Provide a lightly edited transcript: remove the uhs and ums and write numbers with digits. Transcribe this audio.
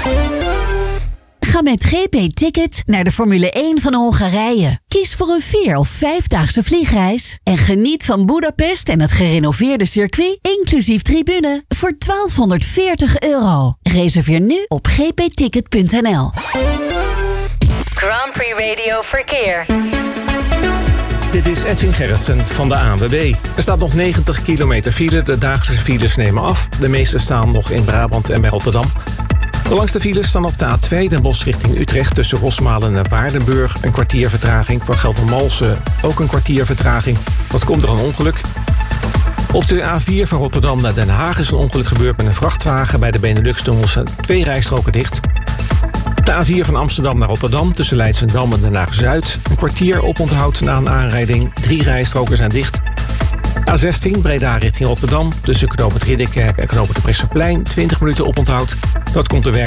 Ga met GP Ticket naar de Formule 1 van Hongarije. Kies voor een 4- of 5-daagse vliegreis en geniet van Budapest en het gerenoveerde circuit, inclusief tribune, voor €1240. Reserveer nu op gpticket.nl. Grand Prix Radio Verkeer. Dit is Edwin Gerritsen van de ANWB. Er staat nog 90 kilometer file. De dagelijkse files nemen af. De meeste staan nog in Brabant en bij Rotterdam. De langste files staan op de A2 Den Bosch richting Utrecht tussen Rosmalen en Waardenburg. Een kwartier vertraging. Voor Geldermalsen ook een kwartier vertraging. Wat komt er een ongeluk? Op de A4 van Rotterdam naar Den Haag is een ongeluk gebeurd met een vrachtwagen. Bij de Benelux-tunnels zijn 2 rijstroken dicht. De A4 van Amsterdam naar Rotterdam tussen Leidschendam en Den Haag-Zuid. Een kwartier oponthoud na een aanrijding. 3 rijstroken zijn dicht. A16 Breda richting Rotterdam tussen knooppunt Ridderkerk en knooppunt de Presseplein. 20 minuten oponthoud. Dat komt de werk